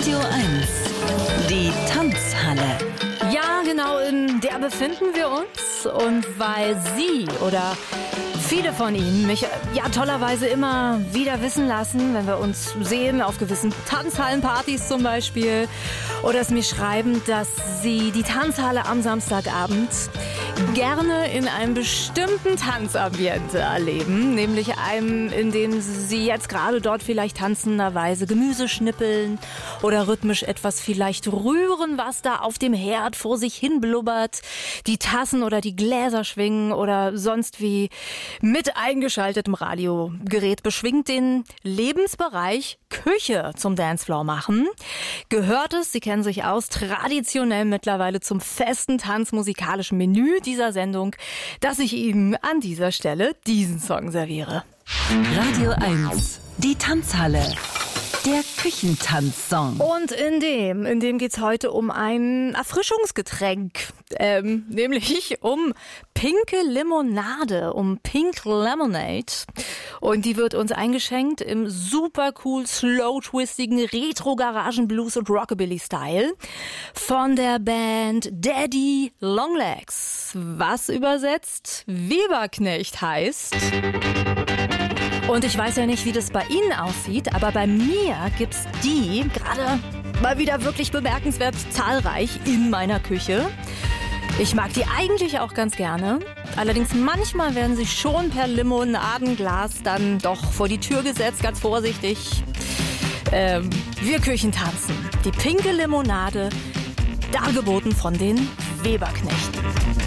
Radio 1, die Tanzhalle. Ja, genau, in der befinden wir uns. Und weil Sie oder viele von Ihnen mich ja tollerweise immer wieder wissen lassen, wenn wir uns sehen auf gewissen Tanzhallenpartys zum Beispiel, oder es mir schreiben, dass Sie die Tanzhalle am Samstagabend gerne in einem bestimmten Tanzambiente erleben, nämlich einem, in dem Sie jetzt gerade dort vielleicht tanzenderweise Gemüse schnippeln oder rhythmisch etwas vielleicht rühren, was da auf dem Herd vor sich hin blubbert, die Tassen oder die Gläser schwingen oder sonst wie mit eingeschaltetem Radiogerät beschwingt den Lebensbereich Küche zum Dancefloor machen. Gehört es, Sie kennen sich aus, traditionell mittlerweile zum festen tanzmusikalischen Menü dieser Sendung, dass ich Ihnen an dieser Stelle diesen Song serviere. Radio 1, die Tanzhalle. Der Küchentanzsong. Und in dem geht's heute um ein Erfrischungsgetränk, nämlich um pinke Limonade, um Pink Lemonade. Und die wird uns eingeschenkt im super cool, slow-twistigen Retro-Garagen-Blues- und Rockabilly-Style von der Band Daddy Longlegs, was übersetzt Weberknecht heißt. Und ich weiß ja nicht, wie das bei Ihnen aussieht, aber bei mir gibt's die gerade mal wieder wirklich bemerkenswert zahlreich in meiner Küche. Ich mag die eigentlich auch ganz gerne. Allerdings manchmal werden sie schon per Limonadenglas dann doch vor die Tür gesetzt, ganz vorsichtig. Wir Küchentanzen. Die pinke Limonade, dargeboten von den Weberknechten.